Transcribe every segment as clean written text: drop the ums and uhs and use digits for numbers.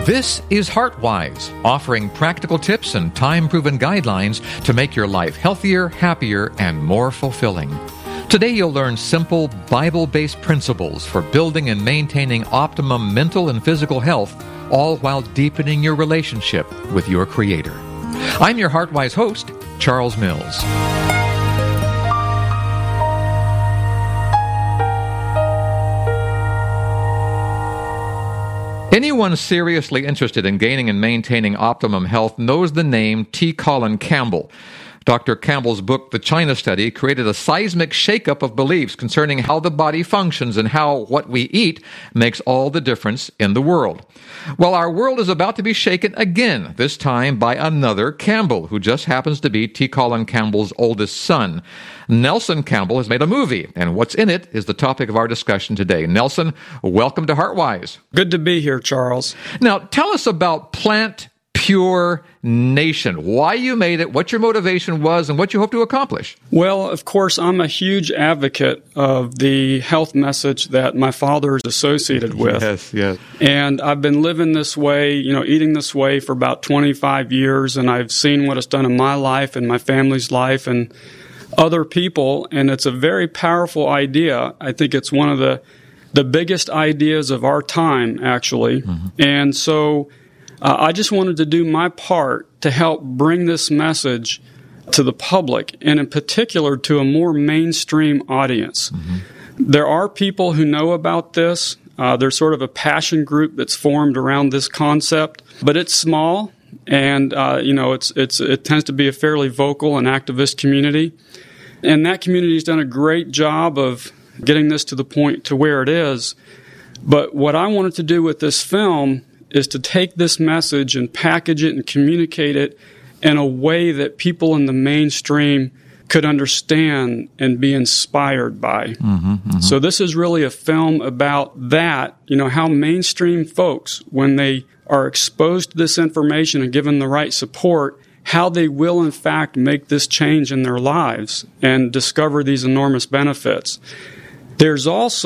This is HeartWise, offering practical tips and time-proven guidelines to make your life healthier, happier, and more fulfilling. Today you'll learn simple, Bible-based principles for building and maintaining optimum mental and physical health, all while deepening your relationship with your Creator. I'm your HeartWise host, Charles Mills. Anyone seriously interested in gaining and maintaining optimum health knows the name T. Colin Campbell. Dr. Campbell's book, The China Study, created a seismic shakeup of beliefs concerning how the body functions and how what we eat makes all the difference in the world. Well, our world is about to be shaken again, this time by another Campbell, who just happens to be T. Colin Campbell's oldest son. Nelson Campbell has made a movie, and what's in it is the topic of our discussion today. Nelson, welcome to HeartWise. Good to be here, Charles. Now, tell us about Plant Pure Nation, why you made it, what your motivation was, and what you hope to accomplish. Well, of course, I'm a huge advocate of the health message that my father is associated with. Yes. And I've been living this way, eating this way for about 25 years, and I've seen what it's done in my life and my family's life and other people, and it's a very powerful idea. I think it's one of the biggest ideas of our time, actually. Mm-hmm. And so I just wanted to do my part to help bring this message to the public, and in particular to a more mainstream audience. Mm-hmm. There are people who know about this. There's sort of a passion group that's formed around this concept, but it's small, and it tends to be a fairly vocal and activist community. And that community has done a great job of getting this to the point to where it is. But what I wanted to do with this film is to take this message and package it and communicate it in a way that people in the mainstream could understand and be inspired by. Mm-hmm, mm-hmm. So this is really a film about that, how mainstream folks, when they are exposed to this information and given the right support, how they will in fact make this change in their lives and discover these enormous benefits. There's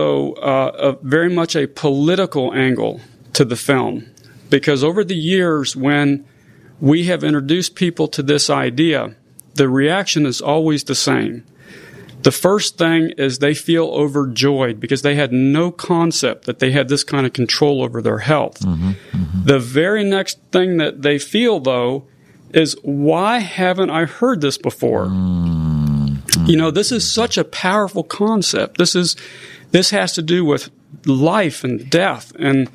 also very much a political angle to the film, because over the years when we have introduced people to this idea, the reaction is always the same. The first thing is they feel overjoyed because they had no concept that they had this kind of control over their health. Mm-hmm, mm-hmm. The very next thing that they feel, though, is, why haven't I heard this before? Mm-hmm. This is such a powerful concept. This has to do with life and death and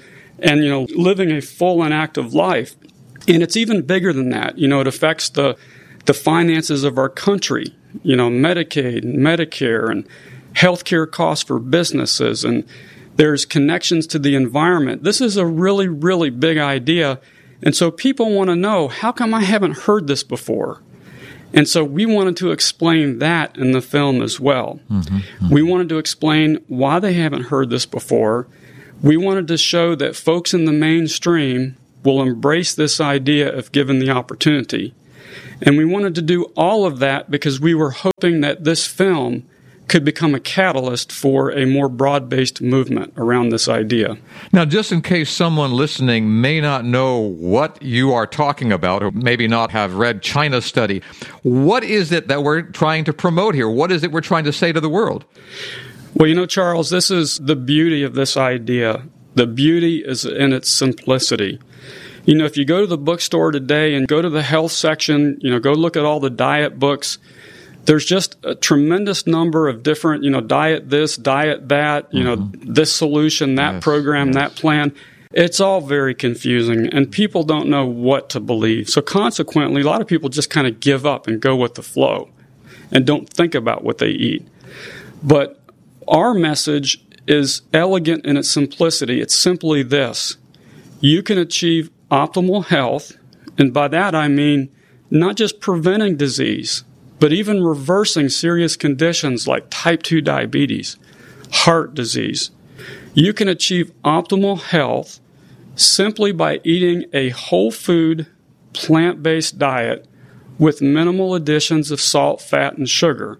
living a full and active life. And it's even bigger than that. It affects the finances of our country, Medicaid and Medicare and healthcare costs for businesses, and there's connections to the environment. This is a really, really big idea. And so people want to know, how come I haven't heard this before? And so we wanted to explain that in the film as well. Mm-hmm, mm-hmm. We wanted to explain why they haven't heard this before. We wanted to show that folks in the mainstream will embrace this idea if given the opportunity. And we wanted to do all of that because we were hoping that this film could become a catalyst for a more broad-based movement around this idea. Now, just in case someone listening may not know what you are talking about, or maybe not have read China Study, what is it that we're trying to promote here? What is it we're trying to say to the world? Well, Charles, this is the beauty of this idea. The beauty is in its simplicity. If you go to the bookstore today and go to the health section, go look at all the diet books, there's just a tremendous number of different, diet this, diet that, mm-hmm. This solution, that program, that plan. It's all very confusing, and people don't know what to believe. So consequently, a lot of people just kind of give up and go with the flow and don't think about what they eat. But our message is elegant in its simplicity. It's simply this: you can achieve optimal health, and by that I mean not just preventing disease, but even reversing serious conditions like type 2 diabetes, heart disease. You can achieve optimal health simply by eating a whole food, plant-based diet with minimal additions of salt, fat, and sugar.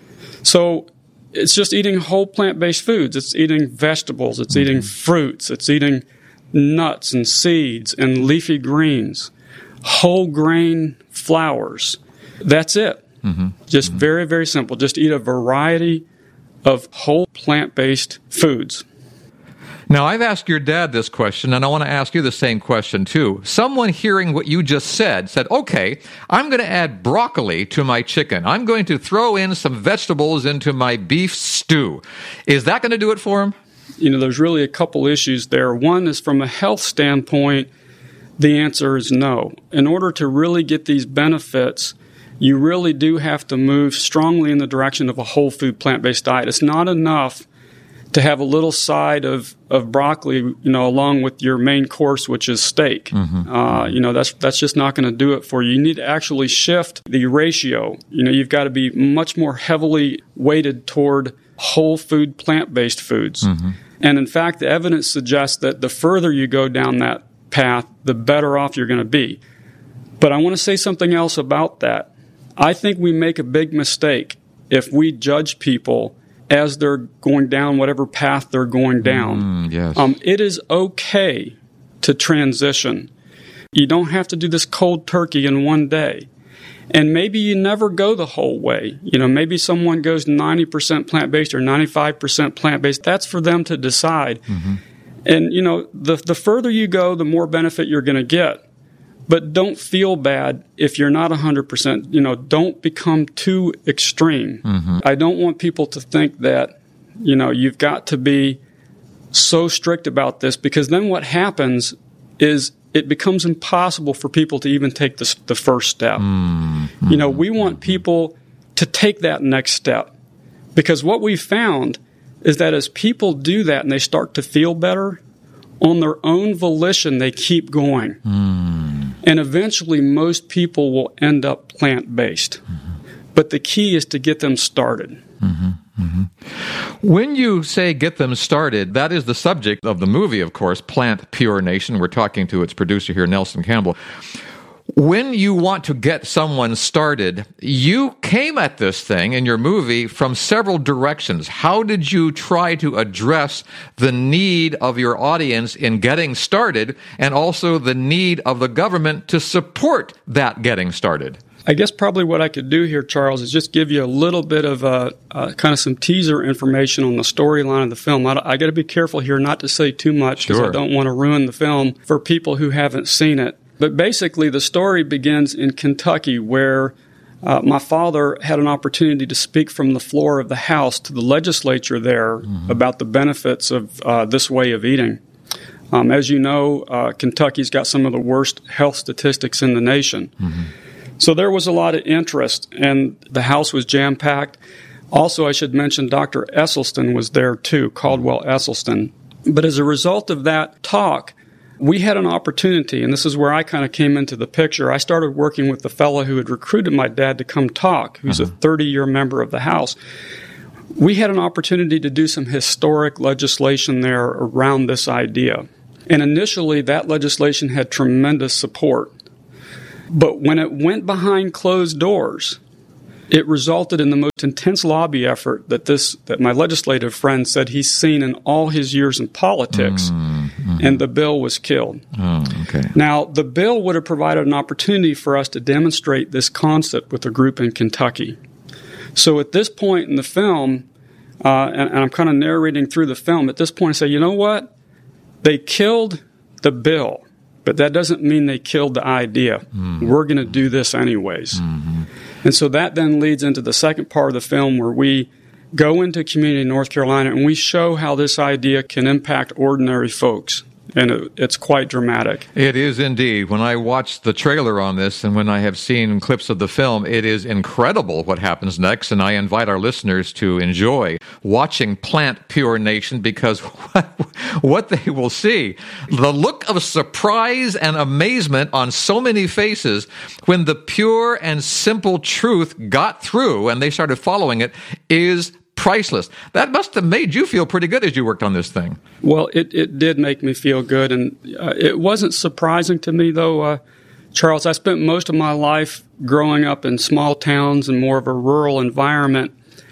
So it's just eating whole plant-based foods. It's eating vegetables. It's eating fruits. It's eating nuts and seeds and leafy greens, whole grain flours. That's it. Just very, very simple. Just eat a variety of whole plant-based foods. Now, I've asked your dad this question, and I want to ask you the same question, too. Someone hearing what you just said, okay, I'm going to add broccoli to my chicken. I'm going to throw in some vegetables into my beef stew. Is that going to do it for him? There's really a couple issues there. One is from a health standpoint, the answer is no. In order to really get these benefits, you really do have to move strongly in the direction of a whole food plant-based diet. It's not enough to have a little side of broccoli, along with your main course, which is steak. That's just not going to do it for you. You need to actually shift the ratio. You've got to be much more heavily weighted toward whole food, plant-based foods. And in fact, the evidence suggests that the further you go down that path, the better off you're going to be. But I want to say something else about that. I think we make a big mistake if we judge people as they're going down whatever path they're going down. Yes. It is okay to transition. You don't have to do this cold turkey in one day. And maybe you never go the whole way. Maybe someone goes 90% plant-based or 95% plant-based. That's for them to decide. And, the further you go, the more benefit you're going to get. But don't feel bad if you're not 100%. Don't become too extreme. I don't want people to think that, you've got to be so strict about this, because then what happens is it becomes impossible for people to even take the first step. We want people to take that next step, because what we found is that as people do that and they start to feel better, on their own volition, they keep going. And eventually, most people will end up plant-based. But the key is to get them started. When you say get them started, that is the subject of the movie, of course, Plant Pure Nation. We're talking to its producer here, Nelson Campbell. When you want to get someone started, you came at this thing in your movie from several directions. How did you try to address the need of your audience in getting started, and also the need of the government to support that getting started? I guess probably what I could do here, Charles, is just give you a little bit of kind of some teaser information on the storyline of the film. I got to be careful here not to say too much, because I don't want to ruin the film for people who haven't seen it. But basically, the story begins in Kentucky, where my father had an opportunity to speak from the floor of the House to the legislature there about the benefits of this way of eating. As you know, Kentucky's got some of the worst health statistics in the nation. So there was a lot of interest, and the House was jam-packed. Also, I should mention Dr. Esselstyn was there too, Caldwell Esselstyn. But as a result of that talk, we had an opportunity, and this is where I kind of came into the picture. I started working with the fellow who had recruited my dad to come talk, who's a 30-year member of the House. We had an opportunity to do some historic legislation there around this idea. And initially, that legislation had tremendous support. But when it went behind closed doors, it resulted in the most intense lobby effort that my legislative friend said he's seen in all his years in politics, and the bill was killed. Now, the bill would have provided an opportunity for us to demonstrate this concept with a group in Kentucky. So at this point in the film, and I'm kind of narrating through the film, at this point I say, you know what? They killed the bill, but that doesn't mean they killed the idea. We're going to do this anyways. And so that then leads into the second part of the film, where we go into a community in North Carolina and we show how this idea can impact ordinary folks. And it's quite dramatic. It is indeed. When I watched the trailer on this, and when I have seen clips of the film, it is incredible what happens next. And I invite our listeners to enjoy watching Plant Pure Nation, because what they will see, the look of surprise and amazement on so many faces when the pure and simple truth got through and they started following it, is priceless. That must have made you feel pretty good as you worked on this thing. Well, it did make me feel good, and it wasn't surprising to me, though, Charles. I spent most of my life growing up in small towns and more of a rural environment,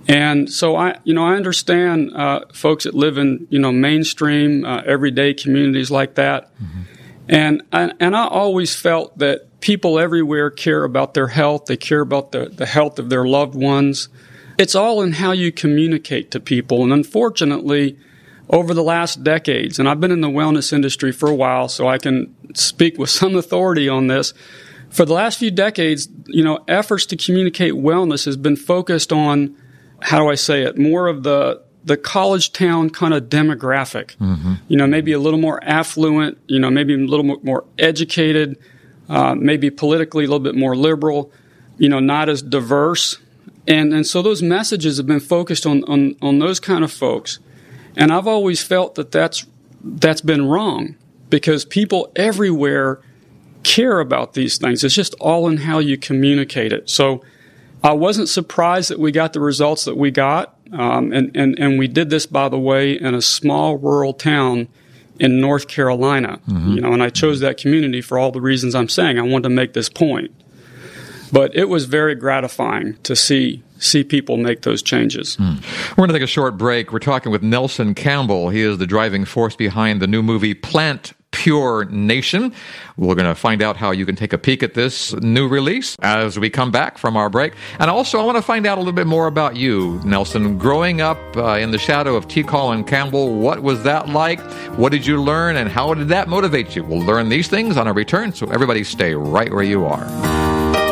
And so I understand folks that live in mainstream everyday communities like that, and I always felt that people everywhere care about their health. They care about the health of their loved ones. It's all in how you communicate to people, and unfortunately, over the last decades, and I've been in the wellness industry for a while, so I can speak with some authority on this. For the last few decades, efforts to communicate wellness has been focused on, how do I say it, more of the college town kind of demographic. Maybe a little more affluent, maybe a little more educated, maybe politically a little bit more liberal, not as diverse. And so those messages have been focused on those kind of folks. And I've always felt that that's been wrong, because people everywhere care about these things. It's just all in how you communicate it. So I wasn't surprised that we got the results that we got. And we did this, by the way, in a small rural town in North Carolina. And I chose that community for all the reasons I'm saying. I wanted to make this point. But it was very gratifying to see people make those changes. We're going to take a short break. We're talking with Nelson Campbell. He is the driving force behind the new movie Plant Pure Nation. We're going to find out how you can take a peek at this new release as we come back from our break. And also, I want to find out a little bit more about you, Nelson. Growing up in the shadow of T. Colin Campbell, what was that like? What did you learn, and how did that motivate you? We'll learn these things on our return, so everybody stay right where you are.